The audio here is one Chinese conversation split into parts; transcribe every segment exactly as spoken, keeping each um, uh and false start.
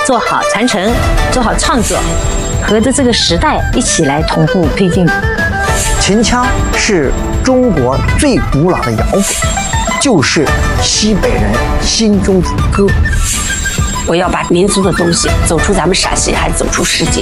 做好传承，做好创作，和着这个时代一起来同步推进。 秦腔是中国最古老的摇滚，就是西北人心中的歌。 我要把民族的东西走出咱们陕西，还走出世界。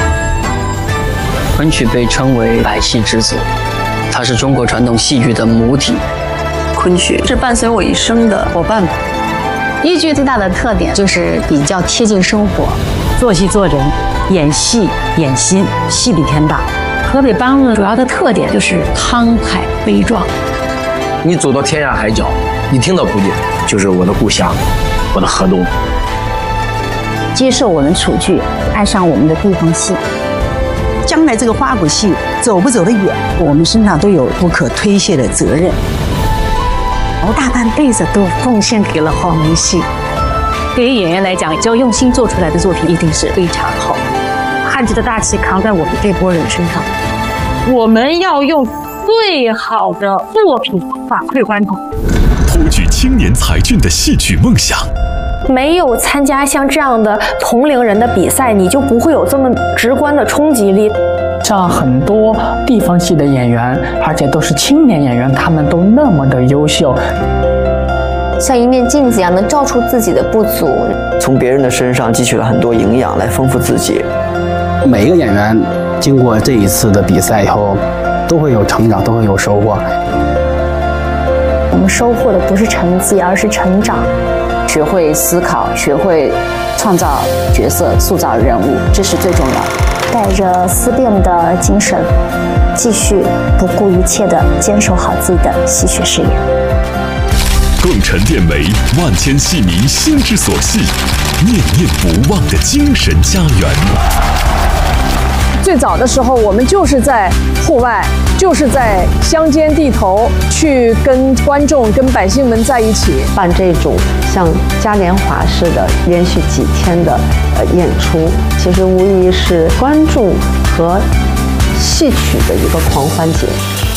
昆曲被称为百戏之祖，它是中国传统戏剧的母体。 昆曲是伴随我一生的伙伴。 豫剧最大的特点就是比较贴近生活，做戏做人，演戏演心，戏比天大。河北梆子主要的特点就是慷慨悲壮。 你走到天涯海角，你听到古典，就是我的故乡，我的河东。 接受我们楚剧，爱上我们的地方戏。 将来这个花鼓戏走不走得远，我们身上都有不可推卸的责任。我大半辈子都奉献给了黄梅戏。对于演员来讲，只要用心做出来的作品一定是非常好。汉剧的大旗扛在我们这波人身上，我们要用最好的作品反馈观众， 托举青年才俊的戏曲梦想。 没有参加像这样的同龄人的比赛，你就不会有这么直观的冲击力。 像很多地方戏的演员，而且都是青年演员，他们都那么的优秀， 像一面镜子一样，能照出自己的不足， 从别人的身上汲取了很多营养来丰富自己。 每一个演员经过这一次的比赛以后，都会有成长，都会有收获。 我们收获的不是成绩，而是成长。 学会思考，学会创造角色，塑造人物，这是最重要的。 带着思辨的精神，继续不顾一切地坚守好自己的戏曲事业。 共沉淀为万千戏迷心之所系，念念不忘的精神家园。 最早的时候，我们就是在户外，就是在乡间地头，去跟观众、跟百姓们在一起办这种像嘉年华式的连续几天的呃演出，其实无疑是观众和戏曲的一个狂欢节。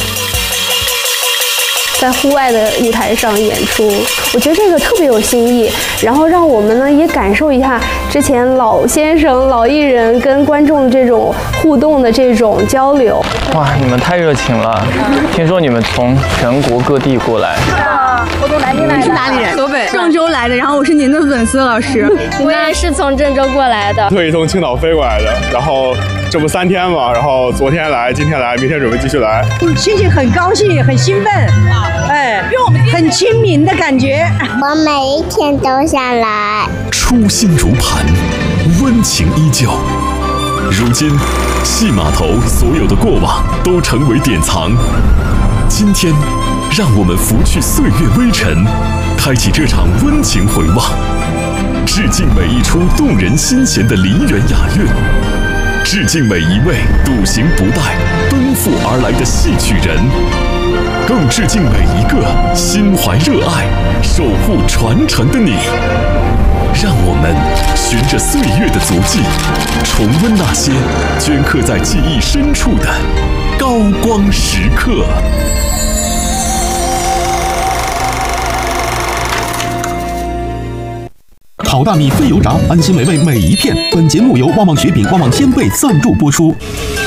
在户外的舞台上演出，我觉得这个特别有新意，然后让我们呢也感受一下之前老先生、老艺人跟观众这种互动的这种交流。 哇，你们太热情了！听说你们从全国各地过来。 是的，我从南京来的。 你是哪里人？ 河北郑州来的。然后我是您的粉丝，老师。 我也是从郑州过来的， 特意从青岛飞过来的。然后这不三天嘛，然后昨天来，今天来，明天准备继续来。 心情很高兴，很兴奋。哎，很亲民的感觉。 我每一天都想来。 初心如磐，温情依旧。如今，戏码头所有的过往都成为典藏。今天，让我们拂去岁月微尘，开启这场温情回望，致敬每一出动人心弦的梨园雅韵，致敬每一位笃行不怠、奔赴而来的戏曲人。更致敬每一个心怀热爱、守护传承的你。让我们循着岁月的足迹，重温那些镌刻在记忆深处的高光时刻。 好大米非油炸，安心美味每一片。本节目由旺旺雪饼旺旺仙贝赞助播出。